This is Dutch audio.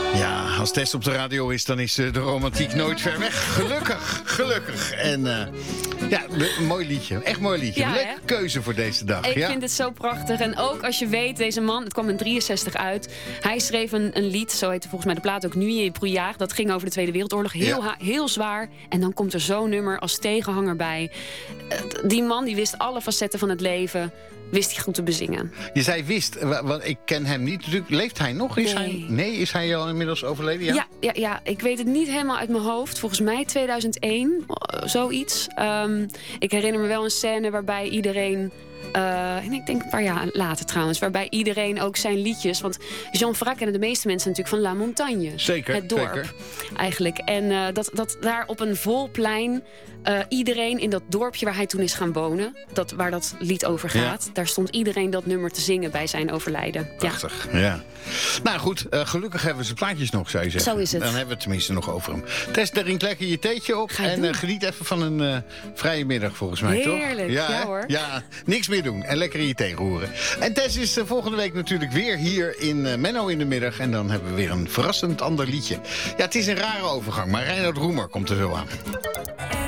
Ja, als Tess op de radio is, dan is de romantiek nooit ver weg. Gelukkig. En een mooi liedje. Echt mooi liedje. Ja, leuke keuze voor deze dag. Ik vind het zo prachtig. En ook als je weet, deze man, het kwam in 63 uit. Hij schreef een lied, zo heette volgens mij de plaat ook Nuit et Brouillard. Dat ging over de Tweede Wereldoorlog. Heel zwaar. En dan komt er zo'n nummer als tegenhanger bij. Die man die wist alle facetten van het leven. Wist hij goed te bezingen. Je zei wist, want ik ken hem niet. Leeft hij nog? Is hij al inmiddels overleden? Ja, ik weet het niet helemaal uit mijn hoofd. Volgens mij 2001, zoiets. Ik herinner me wel een scène waarbij iedereen... en ik denk een paar jaar later trouwens, waarbij iedereen ook zijn liedjes... Want Jean Ferrat kennen de meeste mensen natuurlijk van La Montagne. Zeker. Het dorp, eigenlijk. En dat daar op een vol plein... iedereen in dat dorpje waar hij toen is gaan wonen... waar dat lied over gaat... daar stond iedereen dat nummer te zingen bij zijn overlijden. Prachtig, ja. Nou goed, gelukkig hebben we zijn plaatjes nog, zou je zeggen. Zo is het. Dan hebben we het tenminste nog over hem. Tess, drink lekker je theetje op. En geniet even van een vrije middag, volgens mij, toch? Heerlijk, ja hoor. Ja, niks meer doen en lekker in je thee roeren. En Tess is volgende week natuurlijk weer hier in Menno in de middag. En dan hebben we weer een verrassend ander liedje. Ja, het is een rare overgang, maar Reinhard Roemer komt er zo aan.